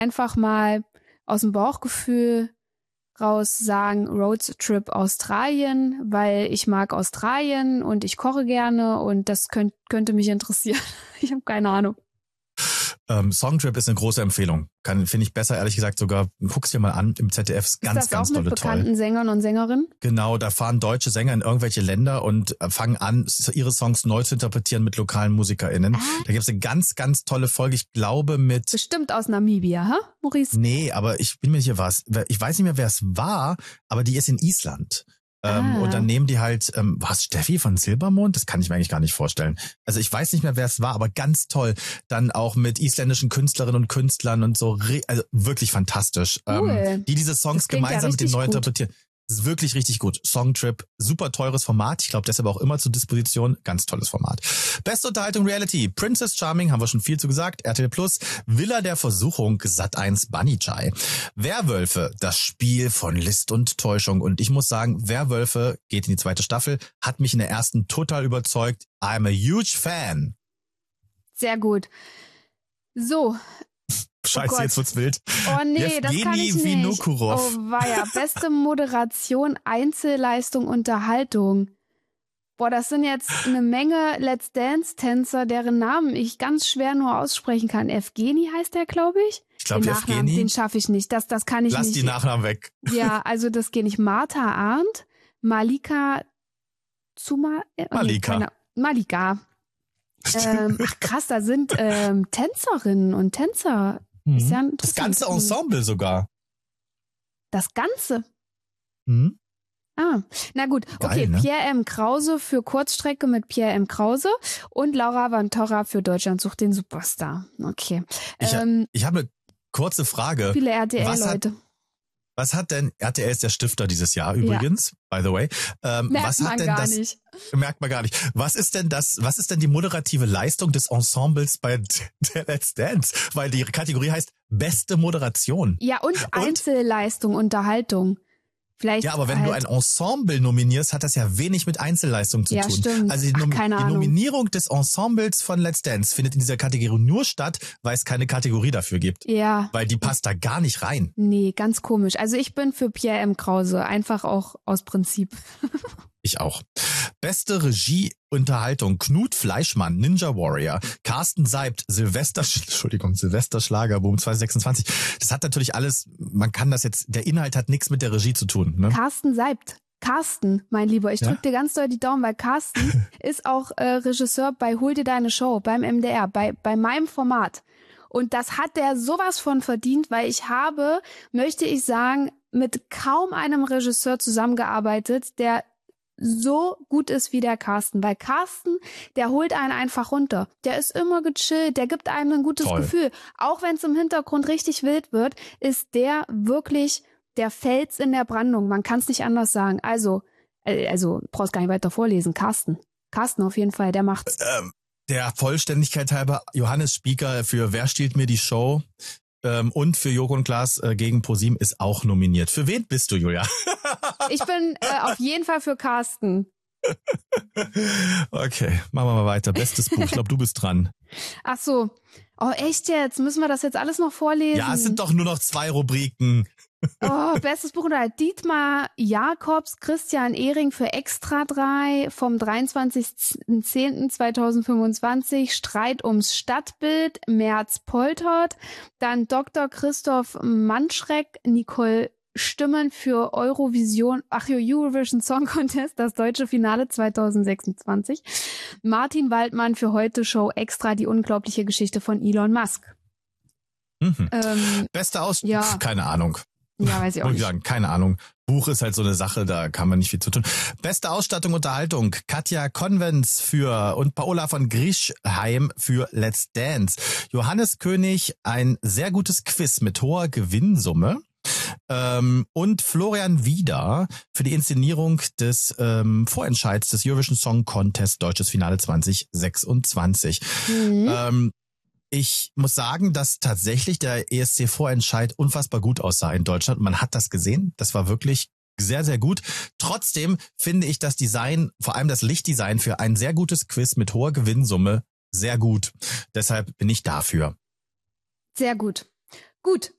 einfach mal aus dem Bauchgefühl raus sagen, Roadtrip Australien, weil ich mag Australien und ich koche gerne und das könnte mich interessieren. Ich habe keine Ahnung. Songtrip ist eine große Empfehlung. Finde ich besser, ehrlich gesagt, sogar, guck's dir mal an, im ZDF ist ganz, ganz tolle, toll. Ist das auch mit bekannten Sängern und Sängerinnen? Genau, da fahren deutsche Sänger in irgendwelche Länder und fangen an, ihre Songs neu zu interpretieren mit lokalen MusikerInnen. Da gibt's eine ganz, ganz tolle Folge, ich glaube mit... Bestimmt aus Namibia, hä, Maurice? Nee, aber ich bin mir nicht sicher, ich weiß nicht mehr, wer es war, aber die ist in Island. Und dann nehmen die halt, was, Steffi von Silbermond? Das kann ich mir eigentlich gar nicht vorstellen. Also ich weiß nicht mehr, wer es war, aber ganz toll. Dann auch mit isländischen Künstlerinnen und Künstlern und so, also wirklich fantastisch. Cool. Die diese Songs gemeinsam mit dem neu interpretieren. Das ist wirklich richtig gut. Songtrip, super teures Format. Ich glaube, deshalb auch immer zur Disposition. Ganz tolles Format. Beste Unterhaltung Reality. Princess Charming, haben wir schon viel zu gesagt. RTL Plus. Villa der Versuchung, Sat.1 Bunny Chai. Werwölfe, das Spiel von List und Täuschung. Und ich muss sagen, Werwölfe geht in die zweite Staffel. Hat mich in der ersten total überzeugt. I'm a huge fan. Sehr gut. So. Scheiße, jetzt wird's wild. Oh nee, das kann ich nicht. Vinokurov. Oh weia, beste Moderation, Einzelleistung, Unterhaltung. Boah, das sind jetzt eine Menge Let's Dance-Tänzer, deren Namen ich ganz schwer nur aussprechen kann. Evgeni heißt der, glaube ich. Ich glaube, Evgeni. Den schaffe ich nicht. Das kann ich nicht. Lass die Nachnamen weg. Ja, also das geht nicht. Martha Arndt, Malika Zuma. Malika. Ach krass, da sind Tänzerinnen und Tänzer. Ist ja das ganze Ensemble sogar. Das Ganze? Mhm. Na gut. Geil, okay, ne? Pierre M. Krause für Kurzstrecke mit Pierre M. Krause und Laura Vantora für Deutschland sucht den Superstar. Okay. Ich habe eine kurze Frage. Viele RTL-Leute. Was hat denn, RTL ist der Stifter dieses Jahr übrigens, by the way. Merkt man gar nicht. Was ist denn die moderative Leistung des Ensembles bei der Let's Dance? Weil die Kategorie heißt beste Moderation. Ja, und Einzelleistung, Unterhaltung. Vielleicht ja, aber wenn du ein Ensemble nominierst, hat das ja wenig mit Einzelleistung zu tun. Ja, stimmt. Also die Nominierung des Ensembles von Let's Dance findet in dieser Kategorie nur statt, weil es keine Kategorie dafür gibt. Ja. Weil die passt da gar nicht rein. Nee, ganz komisch. Also ich bin für Pierre M. Krause, einfach auch aus Prinzip. Ich auch. Beste Regie-Unterhaltung. Knut Fleischmann, Ninja Warrior. Carsten Seibt, Silvester Schlagerboom 2026. Das hat natürlich alles, man kann das jetzt, der Inhalt hat nichts mit der Regie zu tun. Ne? Carsten Seibt. Carsten, mein Lieber, ich drück dir ganz doll die Daumen, weil Carsten ist auch Regisseur bei Hol dir deine Show, beim MDR, bei meinem Format. Und das hat der sowas von verdient, weil ich habe, möchte ich sagen, mit kaum einem Regisseur zusammengearbeitet, der so gut ist wie der Carsten, weil Carsten, der holt einen einfach runter. Der ist immer gechillt, der gibt einem ein gutes Gefühl. Auch wenn es im Hintergrund richtig wild wird, ist der wirklich der Fels in der Brandung. Man kann es nicht anders sagen. Also brauchst gar nicht weiter vorlesen. Carsten auf jeden Fall, der macht's. Der Vollständigkeit halber, Johannes Spieker für Wer stiehlt mir die Show? Und für Joko und Klaas gegen ProSieben ist auch nominiert. Für wen bist du, Julia? Ich bin auf jeden Fall für Carsten. Okay, machen wir mal weiter. Bestes Buch. Ich glaube, du bist dran. Ach so. Oh, echt jetzt? Müssen wir das jetzt alles noch vorlesen? Ja, es sind doch nur noch 2 Rubriken. Oh, bestes Buch unter Dietmar Jakobs, Christian Ehring für Extra 3 vom 23.10.2025, Streit ums Stadtbild, Merz Poltert, dann Dr. Christoph Manschreck, Nicole Stimmen für Eurovision Song Contest, das deutsche Finale 2026, Martin Waldmann für Heute Show Extra, die unglaubliche Geschichte von Elon Musk. Beste ja. Keine Ahnung. Ja, weiß ich auch nicht. Sagen, keine Ahnung. Buch ist halt so eine Sache, da kann man nicht viel zu tun. Beste Ausstattung, Unterhaltung. Katja Konvents und Paola von Grischheim für Let's Dance. Johannes König, ein sehr gutes Quiz mit hoher Gewinnsumme. Und Florian Wieder für die Inszenierung des Vorentscheids des Eurovision Song Contest Deutsches Finale 2026. Ich muss sagen, dass tatsächlich der ESC-Vorentscheid unfassbar gut aussah in Deutschland. Man hat das gesehen. Das war wirklich sehr, sehr gut. Trotzdem finde ich das Design, vor allem das Lichtdesign für ein sehr gutes Quiz mit hoher Gewinnsumme sehr gut. Deshalb bin ich dafür. Sehr gut. Gut,